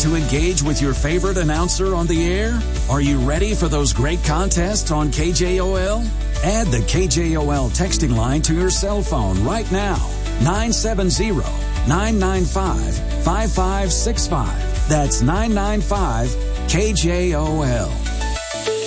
to engage with your favorite announcer on the air? Are you ready for those great contests on KJOL? Add the KJOL texting line to your cell phone right now. 970-995-5565. That's 995 KJOL.